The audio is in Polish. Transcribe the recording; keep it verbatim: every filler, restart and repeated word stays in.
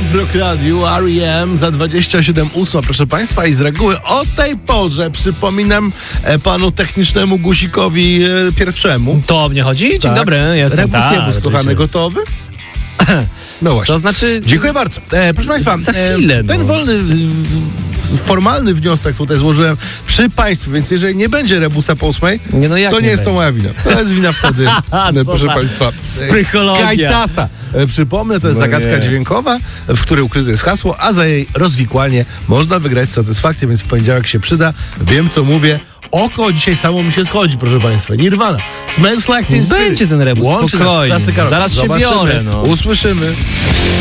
w Rock Radiu R E M za dwadzieścia siedem ósma, proszę Państwa, i z reguły o tej porze przypominam e, panu technicznemu guzikowi e, pierwszemu. To o mnie chodzi? Dzień Tak. dobry, jestem Rebus, tak. jebus, kochany, gotowy? No właśnie. To znaczy... Dziękuję bardzo. E, proszę Państwa, Za chwilę, e, ten no. wolny, w, w, formalny wniosek tutaj złożyłem przy Państwu, więc jeżeli nie będzie rebusa po ósmej, Nie, no jak to nie, nie jest to będzie? moja wina. To jest wina wtedy, e, proszę za Państwa, sprychologia. Kajtasa. E, Przypomnę, to jest No zagadka nie. dźwiękowa, w której ukryte jest hasło, a za jej rozwikłanie można wygrać satysfakcję, więc w poniedziałek się przyda. Wiem, co mówię. Oko dzisiaj samo mi się schodzi, proszę Państwa. Nirvana. Smells like teen spirit. Będzie ten rebus, Łączy nas z spokojnie. klasyką. Zaraz się Zobaczymy. biorę, no. Usłyszymy.